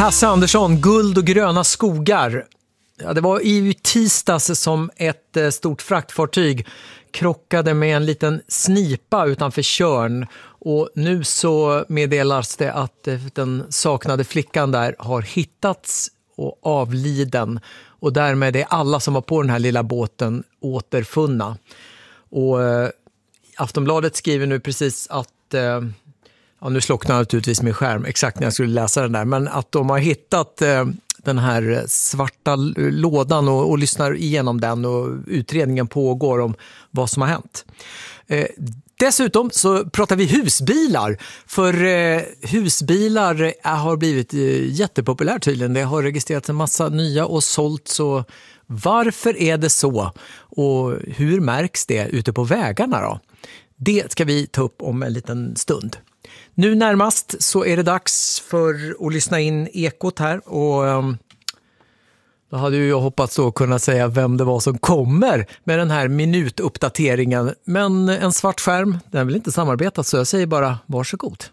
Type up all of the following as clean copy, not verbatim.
Hasse Andersson, Guld och gröna skogar. Ja, det var i tisdags som ett stort fraktfartyg krockade med en liten snipa utanför Tjörn. Och nu så meddelas det att den saknade flickan där har hittats och avliden. Och därmed är alla som var på den här lilla båten återfunna. Och Aftonbladet skriver nu precis att... Ja, nu slocknar naturligtvis min skärm exakt när jag skulle läsa den där. Men att de har hittat den här svarta lådan och lyssnar igenom den. Och utredningen pågår om vad som har hänt. Dessutom så pratar vi husbilar. För husbilar har blivit jättepopulärt tydligen. Det har registrerats en massa nya och sålt. Så varför är det så? Och hur märks det ute på vägarna då? Det ska vi ta upp om en liten stund. Nu närmast så är det dags för att lyssna in Ekot här och då hade ju jag hoppats då kunna säga vem det var som kommer med den här minutuppdateringen. Men en svart skärm, den vill inte samarbeta så jag säger bara varsågod.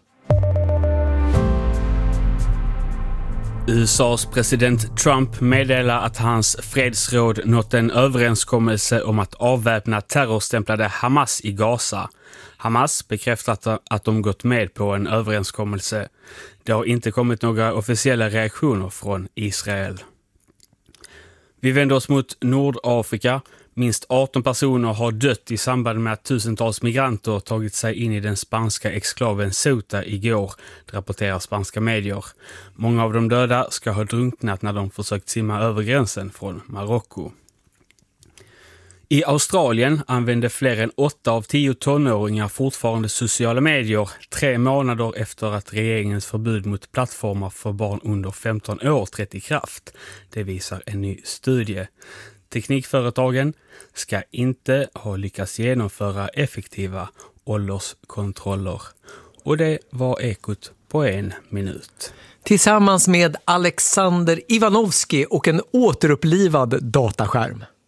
USAs president Trump meddelar att hans fredsråd nått en överenskommelse om att avväpna terrorstämplade Hamas i Gaza. Hamas bekräftat att de gått med på en överenskommelse. Det har inte kommit några officiella reaktioner från Israel. Vi vänder oss mot Nordafrika. Minst 18 personer har dött i samband med att tusentals migranter tagit sig in i den spanska exklaven Ceuta igår, rapporterar spanska medier. Många av de döda ska ha drunknat när de försökt simma över gränsen från Marocko. I Australien använder fler än 8 av 10 tonåringar fortfarande sociala medier 3 månader efter att regeringens förbud mot plattformar för barn under 15 år trätt i kraft. Det visar en ny studie. Teknikföretagen ska inte ha lyckats genomföra effektiva ålderskontroller. Och det var Ekot på 1 minut. Tillsammans med Alexander Ivanovski och en återupplivad dataskärm.